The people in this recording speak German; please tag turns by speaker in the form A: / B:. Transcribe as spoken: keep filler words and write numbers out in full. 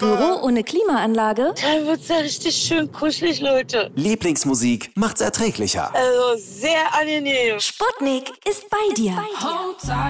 A: Büro ohne Klimaanlage?
B: Dann wird's ja richtig schön kuschelig, Leute.
C: Lieblingsmusik macht's erträglicher.
B: Also sehr angenehm.
A: Sputnik ist bei dir.
D: Hauptsache